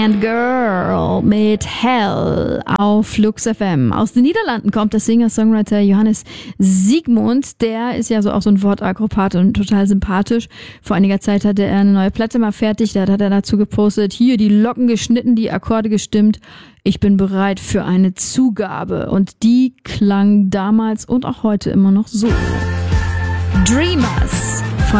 And Girl mit Hell auf Flux FM. Aus den Niederlanden kommt der Singer-Songwriter Johannes Siegmund. Der ist ja so auch so ein Wortakrobat und total sympathisch. Vor einiger Zeit hatte er eine neue Platte mal fertig. Da hat er dazu gepostet, hier die Locken geschnitten, die Akkorde gestimmt. Ich bin bereit für eine Zugabe. Und die klang damals und auch heute immer noch so. Dreamers.